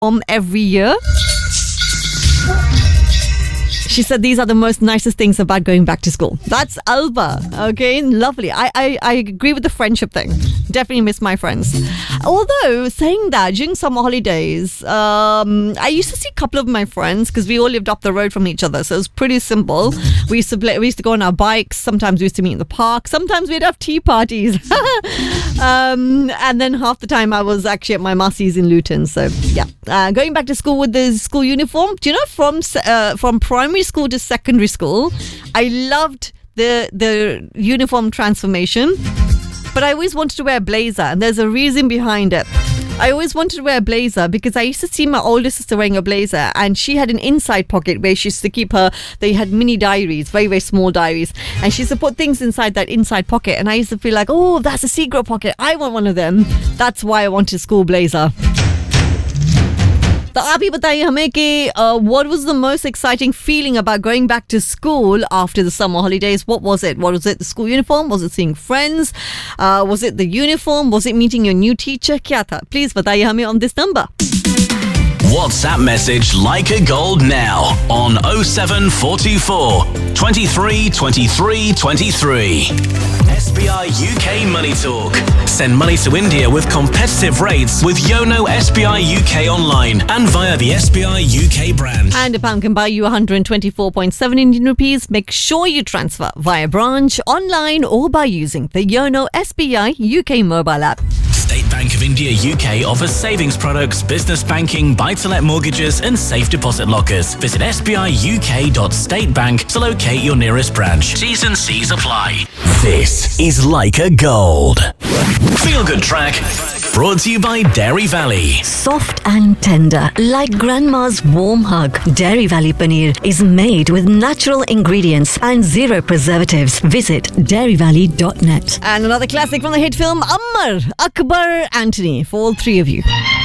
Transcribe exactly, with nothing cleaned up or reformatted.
Um, every year. She said these are the most nicest things about going back to school. That's Alba. Okay, lovely. I, I, I agree with the friendship thing. Definitely miss my friends. Although, saying that, during summer holidays, um, I used to see a couple of my friends because we all lived up the road from each other. So it was pretty simple. We used to play, we used to go on our bikes. Sometimes we used to meet in the park. Sometimes we'd have tea parties. um, and then half the time I was actually at my Masi's in Luton. So, yeah. Uh, going back to school with the school uniform. Do you know, from uh, from primary school to secondary school, I loved the the uniform transformation, but I always wanted to wear a blazer, and there's a reason behind it. I always wanted to wear a blazer because I used to see my older sister wearing a blazer, and she had an inside pocket where she used to keep her, they had mini diaries, very, very small diaries, and she used to put things inside that inside pocket, and I used to feel like, oh, that's a secret pocket. I want one of them. That's why I wanted a school blazer. तो आप ही बताइए हमें कि uh, what was the most exciting feeling about going back to school after the summer holidays? What was it? What was it? The school uniform? Was it seeing friends? Uh, was it the uniform? Was it meeting your new teacher? क्या था? Please बताइए हमें on this number. WhatsApp message Like a Gold now on oh seven four two four, twenty-three twenty-three twenty-three. S B I U K Money Talk. Send money to India with competitive rates with Yono S B I U K online and via the S B I U K brand. And a pound can buy you one hundred twenty-four point seven Indian rupees. Make sure you transfer via branch, online or by using the Yono S B I U K mobile app. State Bank of India U K offers savings products, business banking, buy-to-let mortgages and safe deposit lockers. Visit s b i u k dot state bank to locate your nearest branch. T's and C's apply. This is Like a Gold. Feel Good Track brought to you by Dairy Valley. Soft and tender, like grandma's warm hug. Dairy Valley Paneer is made with natural ingredients and zero preservatives. Visit dairy valley dot net. And another classic from the hit film Ammar, Akbar Anthony, for all three of you.